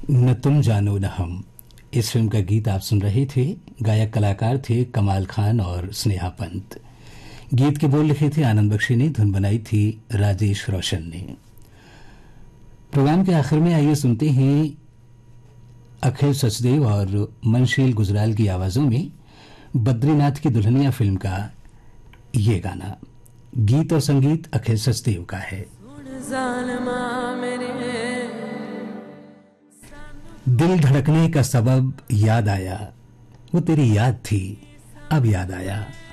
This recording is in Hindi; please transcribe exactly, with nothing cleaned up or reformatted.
न तुम जानो न हम, इस फिल्म का गीत आप सुन रहे थे। गायक कलाकार थे कमाल खान और स्नेहा पंत। गीत के बोल लिखे थे आनंद बख्शी ने, धुन बनाई थी राजेश रोशन ने। प्रोग्राम के आखिर में आइए सुनते हैं अखिल सचदेव और मनशील गुजराल की आवाजों में बद्रीनाथ की दुल्हनिया फिल्म का ये गाना। गीत और संगीत अखिल सचदेव का है। दिल धड़कने का सबब याद आया, वो तेरी याद थी अब याद आया।